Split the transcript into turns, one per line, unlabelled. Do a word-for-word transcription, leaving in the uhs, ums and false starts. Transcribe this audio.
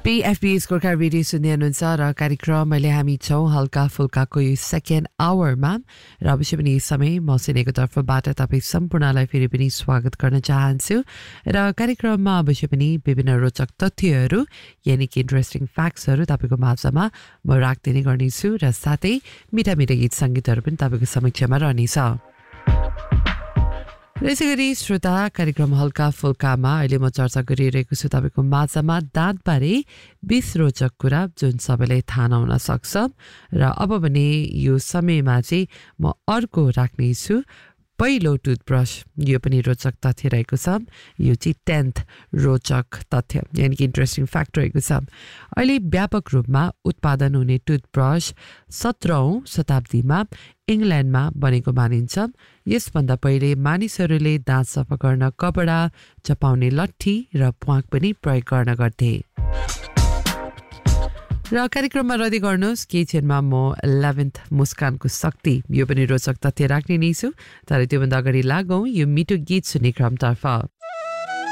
पीएफबी स्कोरका radio सुन्दै हुनुहुन्छ र कार्यक्रम अहिले हामी छौँ हल्का फुल्काको यो सेकेन्ड आवरमा र अवश्य पनि यस समय म सिनेको तर्फबाट तपाईँ सम्पूर्णलाई फेरि पनि स्वागत गर्न चाहन्छु र कार्यक्रममा अवश्य पनि विभिन्न रोचक तथ्यहरू यानि कि इन्ट्रेस्टिङ फ्याक्ट्सहरू तपाईँको माझमा म राख्दिने गर्नेछु र साथै मिठा मिठा गीत सङ्गीतहरू पनि तपाईँको समक्षमा रहनेछ। यसै गरी श्रोता कार्यक्रम हल्का फुल्कामा अहिले म चर्चा गरिरहेको छु तपाईँको माझमा दाँतबारे बीस रोचक कुरा जुन सबैलाई थाहा नहुन सक्छ र अब भने यो समयमा चाहिँ म अर्को राख्नेछु पहिलो टुथब्रस। यो पनि रोचक तथ्य रहेको छ। यो चाहिँ टेन्थ रोचक तथ्य यानि कि इन्ट्रेस्टिङ फ्याक्ट रहेको छ। अहिले व्यापक रूपमा उत्पादन हुने टुथब्रस सत्रौँ शताब्दीमा इङ्ल्यान्डमा बनेको मानिन्छ। यसभन्दा पहिले मानिसहरूले दाँत सफा गर्न कपडा, चपाउने लट्ठी र प्वाक पनि प्रयोग गर्न गर्थे। र कार्यक्रममा रद्दी गर्नुहोस् केही क्षणमा म इलेभेन्थ मुस्कानको शक्ति यो पनि रोचक तथ्य राख्ने नै छु, तर त्योभन्दा अगाडि लागौँ यो मिठो गीत सुन्ने क्रमतर्फ।